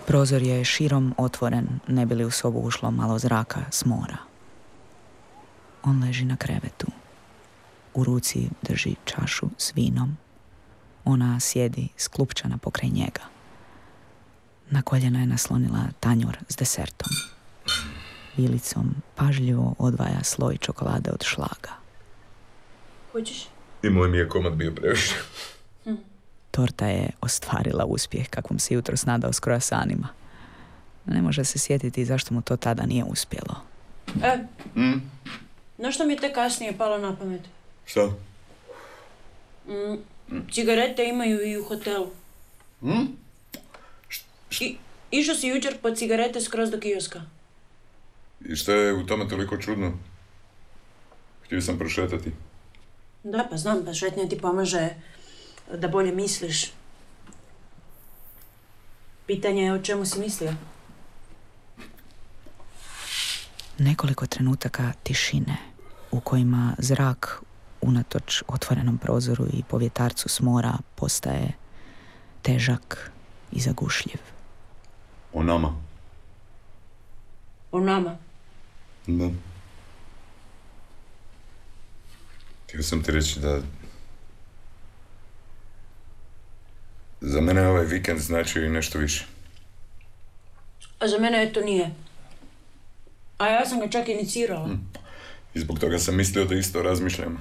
Prozor je širom otvoren, ne bi li u sobu ušlo malo zraka s mora. On leži na krevetu. U ruci drži čašu s vinom. Ona sjedi sklupčana pokraj njega. Na koljena je naslonila tanjur s desertom. Vilicom pažljivo odvaja sloj čokolade od šlaga. Hoćeš? I moj mi je komad bio previše. Torta je ostvarila uspjeh kakvom se jutros nadao s kroasanima. Ne može se sjetiti zašto mu to tada nije uspjelo. Znaš što mi je te kasnije palo na pamet? Šta? Cigarete imaju i u hotelu. Išao si jučer po cigarete skroz do kioska. I šta je u tome toliko čudno? Htio sam prošetati. Da, pa znam, pa šetnja ti pomaže da bolje misliš. Pitanje je o čemu si mislio. Nekoliko trenutaka tišine u kojima zrak unatoč otvorenom prozoru i povjetarcu s mora postaje težak i zagušljiv. O nama. O nama? Da. Htio sam ti reći da za mene ovaj vikend znači nešto više. A za mene to nije. A ja sam ga čak inicirala. I zbog toga sam mislio da isto razmišljamo.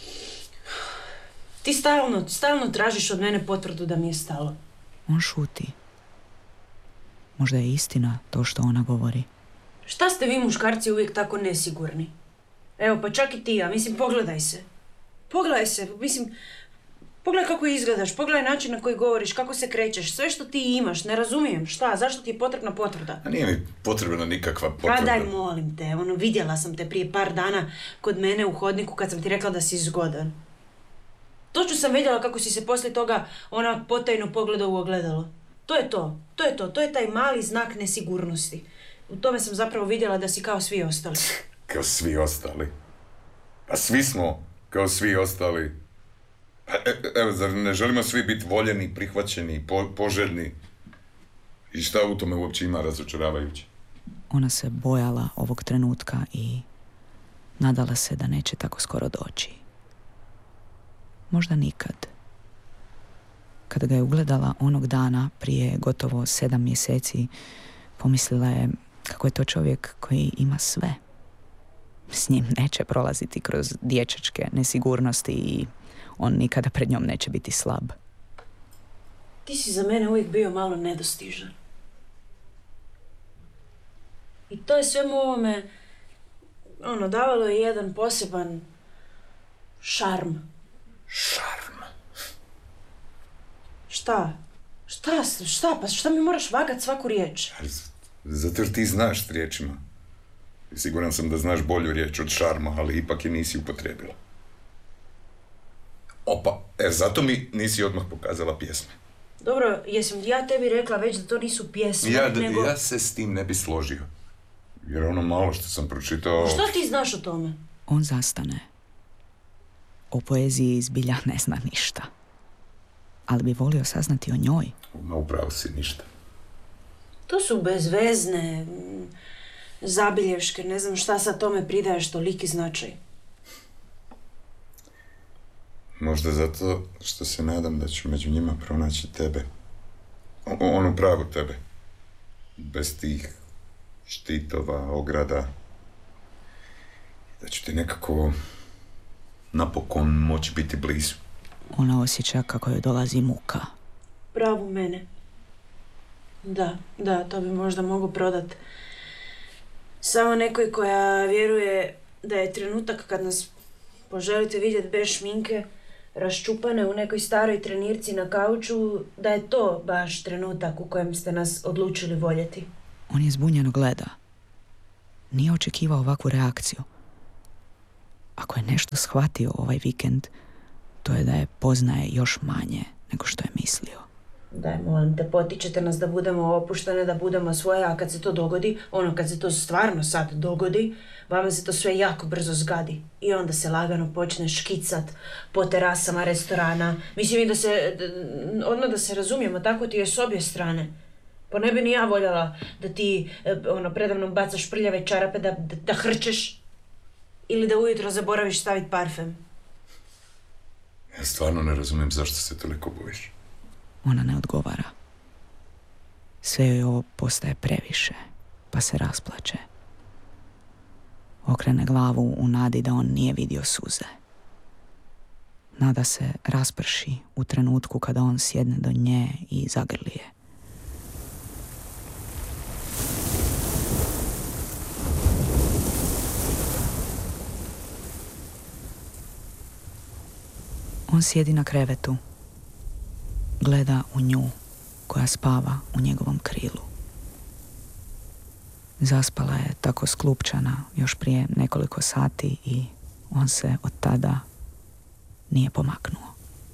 Ti stalno tražiš od mene potvrdu da mi je stalo. On šuti. Možda je istina to što ona govori. Šta ste vi muškarci uvijek tako nesigurni? Evo, pa čak i ti, ja. Mislim, pogledaj se. Pogledaj se, mislim, pogledaj kako izgledaš, pogledaj način na koji govoriš, kako se krećeš, sve što ti imaš, ne razumijem, šta, zašto ti je potrebna potvrda? A nije mi potrebna nikakva potvrda. Pa daj, molim te, vidjela sam te prije par dana kod mene u hodniku kad sam ti rekla da si zgodan. Točno sam vidjela kako si se poslije toga potajno pogleda u ogledalo. To je taj mali znak nesigurnosti. U tome sam zapravo vidjela da si kao svi ostali. Kao svi ostali? A svi smo kao svi ostali. Evo, zar ne želimo svi biti voljeni, prihvaćeni, poželjni? I šta u tome uopće ima razočaravajuće? Ona se bojala ovog trenutka i nadala se da neće tako skoro doći. Možda nikad. Kada ga je ugledala onog dana prije gotovo 7 mjeseci, pomislila je kako je to čovjek koji ima sve. S njim neće prolaziti kroz dječačke nesigurnosti i on nikada pred njom neće biti slab. Ti si za mene uvijek bio malo nedostižan. I to je svemu ovome, davalo je jedan poseban šarm. Šarm? Šta? Pa šta mi moraš vagat svaku riječ? Zato jer ti znaš s riječima. Siguran sam da znaš bolju riječ od šarma, ali ipak je nisi upotrijebila. Opa, zato mi nisi odmah pokazala pjesme. Dobro, jesam ja tebi rekla već da to nisu pjesme, nego... Ja se s tim ne bi složio. Jer ono malo što sam pročitao... Što ti znaš o tome? On zastane. O poeziji zbilja ne zna ništa. Ali bi volio saznati o njoj. Upravo si ništa. To su bezvezne zabilješke, ne znam šta sad tome pridaješ toliki značaj. Možda zato što se nadam da ću među njima pronaći tebe. Onu pravu tebe. Bez tih štitova, ograda. Da ću ti nekako napokon moći biti blizu. Ona osjeća kako joj dolazi muka. Pravu mene. Da, to bi možda mogu prodat samo nekoj koja vjeruje da je trenutak kad nas poželite vidjeti bez šminke, raščupane u nekoj staroj trenirci na kauču, da je to baš trenutak u kojem ste nas odlučili voljeti. On je zbunjeno gleda. Nije očekivao ovakvu reakciju. Ako je nešto shvatio ovaj vikend, to je da je poznaje još manje nego što je mislio. Daj, molim te, potičete nas da budemo opuštene, da budemo svoje, a kad se to dogodi, kad se to stvarno sad dogodi, vama se to sve jako brzo zgadi. I onda se lagano počne škicat po terasama restorana. Mislim i odmah da se razumijemo, tako ti je s obje strane. Pa ne bi ni ja voljela da ti predavnom bacaš prljave čarape, da hrčeš ili da ujutro zaboraviš staviti parfem. Ja stvarno ne razumijem zašto se toliko bojiš. Ona ne odgovara. Sve joj ovo postaje previše, pa se rasplače. Okrene glavu u nadi da on nije vidio suze. Nada se rasprši u trenutku kada on sjedne do nje i zagrli je. On sjedi na krevetu, gleda u nju koja spava u njegovom krilu. Zaspala je tako sklupčana još prije nekoliko sati i on se od tada nije pomaknuo.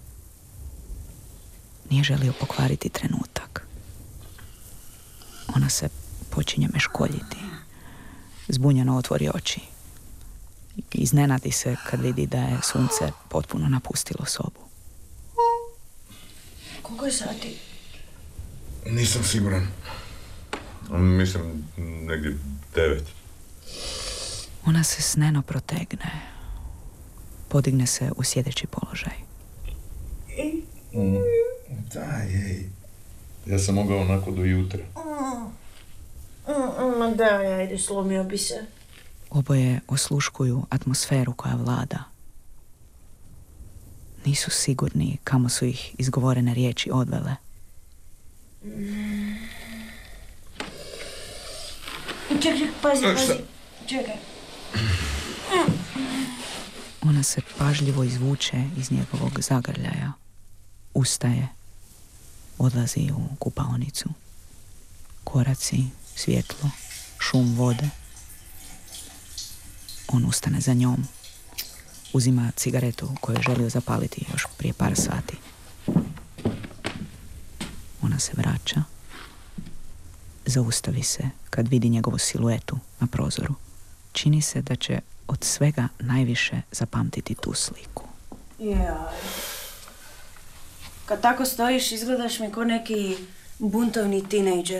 Nije želio pokvariti trenutak. Ona se počinje meškoljiti. Zbunjeno otvori oči. Iznenadi se kad vidi da je sunce potpuno napustilo sobu. Koliko je sati? Nisam siguran. Mislim, negdje 9. Ona se sneno protegne. Podigne se u sjedeći položaj. Daj, ja sam mogao onako do jutra. Ma daj, ajde, slomio bi se. Oboje osluškuju atmosferu koja vlada. Nisu sigurni kamo su ih izgovorene riječi odvele. Čekaj, pazi. Čekaj. Ona se pažljivo izvuče iz njegovog zagrljaja. Ustaje. Odlazi u kupaonicu. Koraci, svjetlo, šum vode. On ustane za njom. Uzima cigaretu koju je želio zapaliti još prije par sati. Ona se vraća. Zaustavi se kad vidi njegovu siluetu na prozoru. Čini se da će od svega najviše zapamtiti tu sliku. Jaj. Kad tako stojiš, izgledaš mi ko neki buntovni tinejdžer.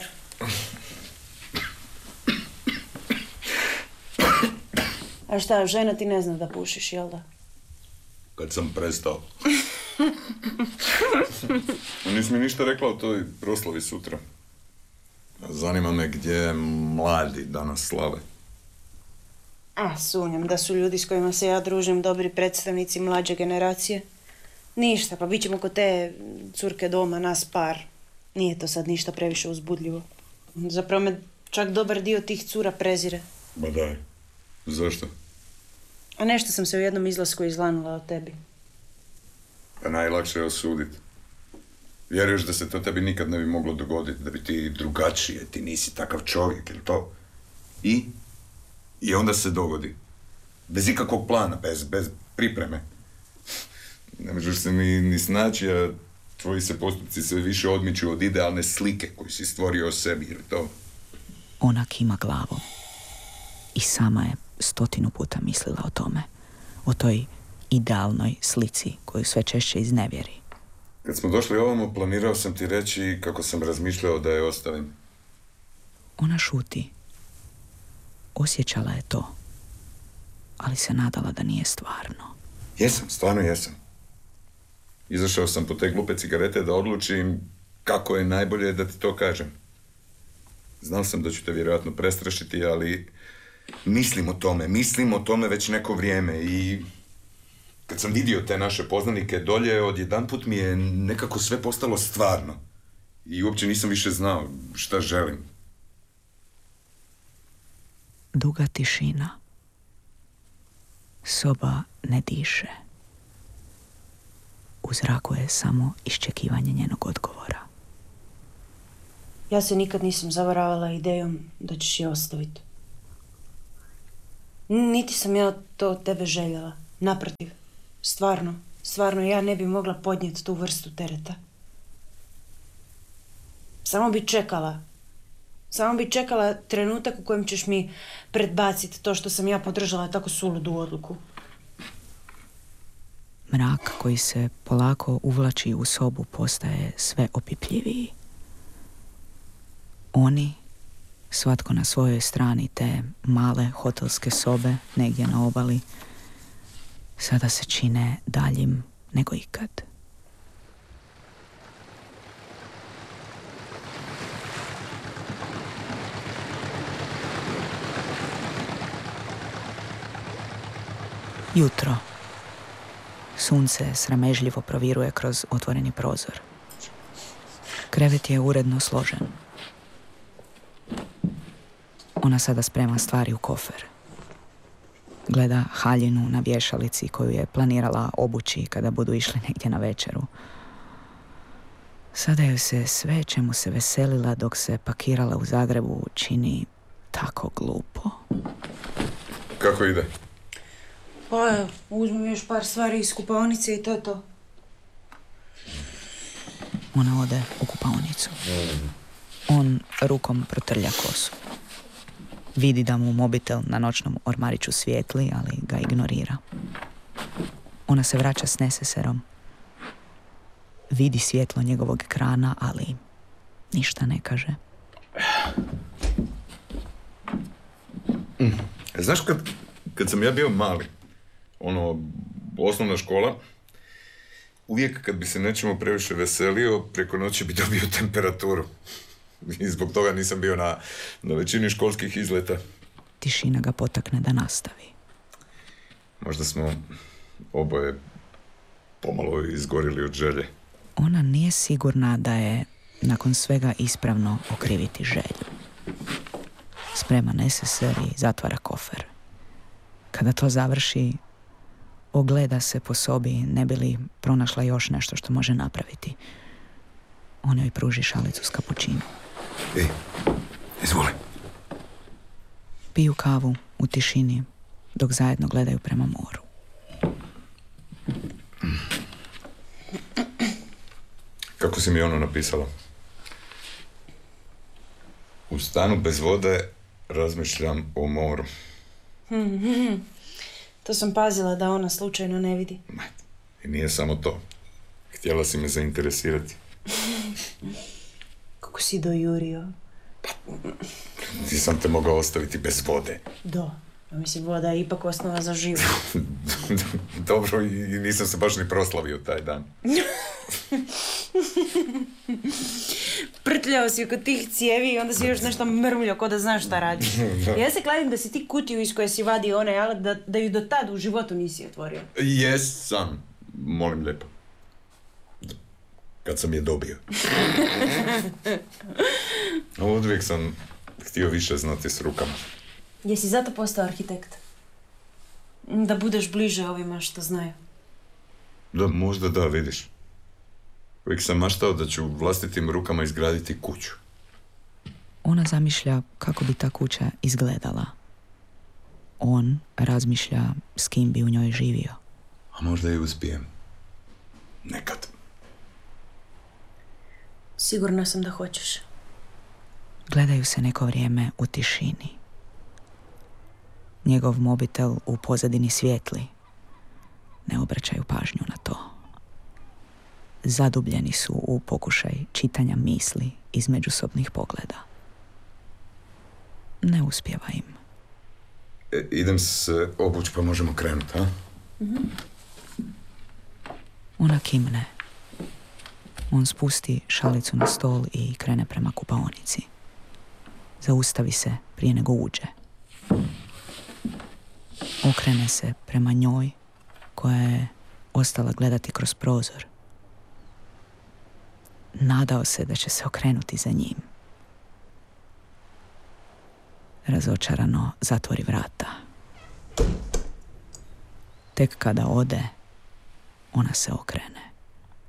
A šta, žena ti ne zna da pušiš, jel da? Kad sam prestao. Nisi mi ništa rekla o toj proslavi sutra. Zanima me gdje mladi danas slave. Sumnjam da su ljudi s kojima se ja družim dobri predstavnici mlađe generacije. Ništa, pa bit ćemo kod te curke doma, nas par. Nije to sad ništa previše uzbudljivo. Zapravo me čak dobar dio tih cura prezire. Ba daj. Zašto? A nešto sam se u jednom izlasku izlanula o tebi. Pa najlakše je osuditi. Vjeruješ da se to tebi nikad ne bi moglo dogoditi, da bi ti drugačije, ti nisi takav čovjek, jel to? I onda se dogodi. Bez ikakvog plana, bez pripreme. Ne možeš se ni snaći, a tvoji se postupci sve više odmiču od idealne slike koju si stvorio o sebi, jer to... Ona kima glavom. I sama je 100 puta mislila o tome. O toj idealnoj slici koju sve češće iznevjeri. Kad smo došli ovamo, planirao sam ti reći kako sam razmišljao da je ostavim. Ona šuti. Osjećala je to, ali se nadala da nije stvarno. Jesam, stvarno jesam. Izašao sam po te glupe cigarete da odlučim kako je najbolje da ti to kažem. Znao sam da ću te vjerojatno prestrašiti, ali mislim o tome već neko vrijeme i kad sam vidio te naše poznanike dolje, odjedanput mi je nekako sve postalo stvarno. I uopće nisam više znao šta želim. Duga tišina. Soba ne diše. U zraku je samo iščekivanje njenog odgovora. Ja se nikad nisam zavaravala idejom da ćeš je ostaviti. Niti sam ja to od tebe željela. Naprotiv. Stvarno ja ne bi mogla podnijeti tu vrstu tereta. Samo bi čekala trenutak u kojem ćeš mi predbaciti to što sam ja podržala tako suludu odluku. Mrak koji se polako uvlači u sobu postaje sve opipljiviji. Oni, svatko na svojoj strani te male hotelske sobe negdje na obali, sada se čine daljim nego ikad. Jutro. Sunce sramežljivo proviruje kroz otvoreni prozor. Krevet je uredno složen. Ona sada sprema stvari u kofer. Gleda haljinu na vješalici koju je planirala obući kada budu išli negdje na večeru. Sada joj se sve čemu se veselila dok se pakirala u Zagrebu čini tako glupo. Kako ide? Pa, uzmem još par stvari iz kupaonice i to je to. Ona ode u kupaonicu. On rukom protrlja kosu. Vidi da mu mobitel na noćnom ormariću svijetli, ali ga ignorira. Ona se vraća s neseserom. Vidi svjetlo njegovog ekrana, ali ništa ne kaže. Znaš, kad sam ja bio mali, osnovna škola, uvijek kad bi se nečemu previše veselio, preko noći bi dobio temperaturu. I zbog toga nisam bio na većini školskih izleta. Tišina ga potakne da nastavi. Možda smo oboje pomalo izgorili od želje. Ona nije sigurna da je nakon svega ispravno okriviti želju. Sprema neseser i zatvara kofer. Kada to završi, ogleda se po sobi ne bi li pronašla još nešto što može napraviti. On joj pruži šalicu s kapućinom. Ej, izvoli. Piju kavu u tišini dok zajedno gledaju prema moru. Kako si mi napisala? U stanu bez vode razmišljam o moru. To sam pazila da ona slučajno ne vidi. I nije samo to. Htjela si me zainteresirati. Kako si dojurio? Nisam te mogao ostaviti bez vode. Da. Mislim, voda je ipak osnova za život. Dobro, i nisam se baš ni proslavio taj dan. Prtljao si oko tih cijevi i onda si još nešto mrmljao ko da znaš šta radiš. Ja se kladim da si ti kutiju iz koje si vadio onaj alat da ju do tad u životu nisi otvorio. Jesam, molim lijepo. Kad sam je dobio. Od uvijek sam htio više znati s rukama. Jesi zato postao arhitekt? Da budeš bliže ovima što znaju. Da, možda da, vidiš. Uvijek sam maštao da ću vlastitim rukama izgraditi kuću. Ona zamišlja kako bi ta kuća izgledala. On razmišlja s kim bi u njoj živio. A možda i uspijem. Nekad. Sigurna sam da hoćeš. Gledaju se neko vrijeme u tišini. Njegov mobitel u pozadini svijetli. Ne obraćaju pažnju na to. Zadubljeni su u pokušaj čitanja misli iz međusobnih pogleda. Ne uspijeva im. Idem se obući pa možemo krenuti, a? Mm-hmm. Ona kimne. On spusti šalicu na stol i krene prema kupaonici. Zaustavi se prije nego uđe. Okrene se prema njoj koja je ostala gledati kroz prozor. Nadao se da će se okrenuti za njim. Razočarano zatvori vrata. Tek kada ode, ona se okrene.